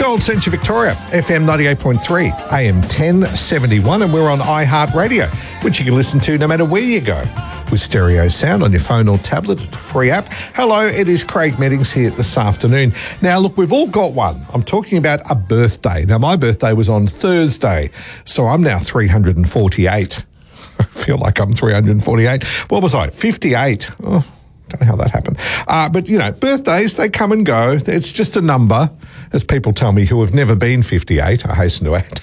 Gold Central Victoria, FM 98.3, AM 1071, and we're on iHeartRadio, which you can listen to no matter where you go. With stereo sound on your phone or tablet. It's a free app. Hello, it is Craig Meddings here this afternoon. Now, look, we've all got one. I'm talking about a birthday. Now, my birthday was on Thursday, so I'm now 348. I feel like I'm 348. What was I? 58. Oh, don't know how that happened. But, you know, birthdays, they come and go. It's just a number, as people tell me who have never been 58, I hasten to add.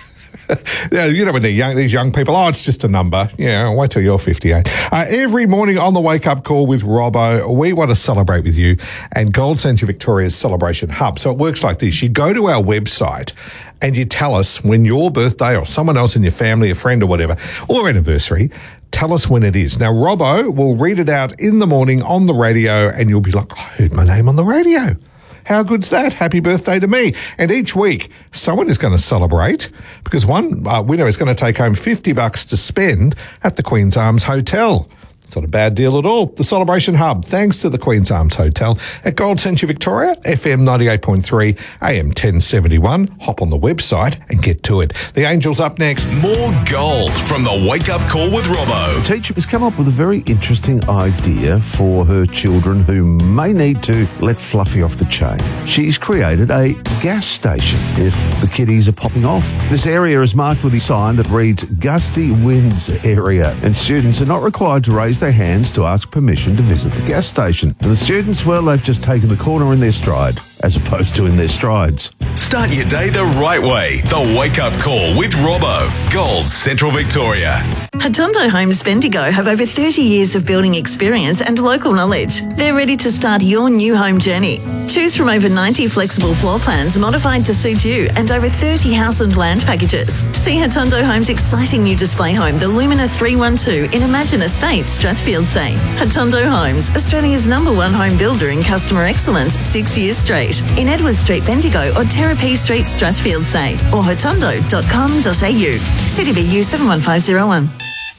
You know, when they're young, these young people, it's just a number. Yeah, wait till you're 58. Every morning on the Wake Up Call with Robbo, we want to celebrate with you and Gold Central Victoria's Celebration Hub. So it works like this. You go to our website and you tell us when your birthday or someone else in your family, a friend or whatever, or anniversary, tell us when it is. Now, Robbo will read it out in the morning on the radio and you'll be like, I heard my name on the radio. How good's that? Happy birthday to me. And each week, someone is going to celebrate because one winner is going to take home $50 to spend at the Queen's Arms Hotel. It's not a bad deal at all. The Celebration Hub, thanks to the Queen's Arms Hotel at Gold Central Victoria, FM 98.3, AM 1071. Hop on the website and get to it. The Angels up next. More gold from the Wake Up Call with Robbo. A teacher has come up with a very interesting idea for her children who may need to let Fluffy off the chain. She's created a gas station if the kiddies are popping off. This area is marked with a sign that reads Gusty Winds Area, and students are not required to raise their hands to ask permission to visit the gas station. And the students, well, they've just taken the corner in their stride, as opposed to in their strides. Start your day the right way. The Wake Up Call with Robbo. Gold Central Victoria. Hatondo Homes Bendigo have over 30 years of building experience and local knowledge. They're ready to start your new home journey. Choose from over 90 flexible floor plans modified to suit you and over 30 house and land packages. See Hatondo Homes' exciting new display home, the Lumina 312 in Imagine Estates, Strathfieldsay. Hatondo Homes, Australia's #1 home builder in customer excellence 6 years straight. In Edward Street, Bendigo or Terrapee Street, Strathfieldsay or hotondo.com.au. CityBU 71501.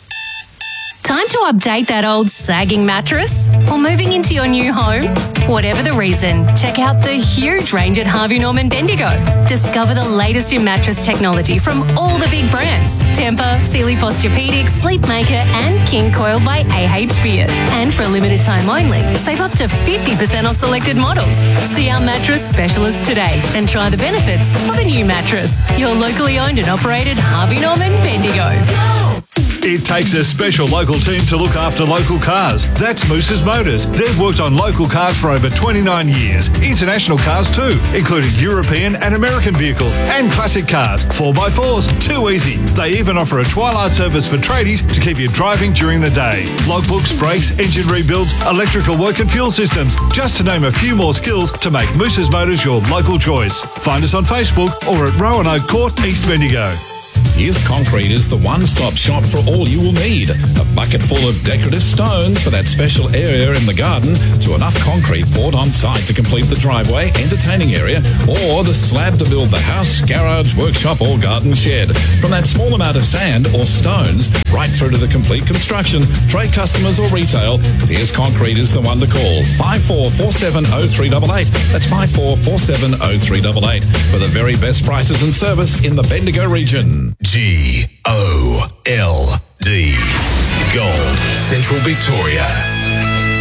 Time to update that old sagging mattress? Or moving into your new home? Whatever the reason, check out the huge range at Harvey Norman Bendigo. Discover the latest in mattress technology from all the big brands. Tempur, Sealy Posturepedic, Sleepmaker and King Coil by AH Beard. And for a limited time only, save up to 50% off selected models. See our mattress specialist today and try the benefits of a new mattress. Your locally owned and operated Harvey Norman Bendigo. It takes a special local team to look after local cars. That's Moose's Motors. They've worked on local cars for over 29 years. International cars too, including European and American vehicles and classic cars. 4x4s, too easy. They even offer a twilight service for tradies to keep you driving during the day. Logbooks, brakes, engine rebuilds, electrical work and fuel systems. Just to name a few more skills to make Moose's Motors your local choice. Find us on Facebook or at Roanoke Court, East Bendigo. Yes Concrete is the one-stop shop for all you will need. A bucket full of decorative stones for that special area in the garden, to enough concrete poured on site to complete the driveway, entertaining area, or the slab to build the house, garage, workshop or garden shed. From that small amount of sand or stones, right through to the complete construction, trade customers or retail, Yes Concrete is the one to call. 54470388. That's 54470388 for the very best prices and service in the Bendigo region. GOLD. Gold Central Victoria.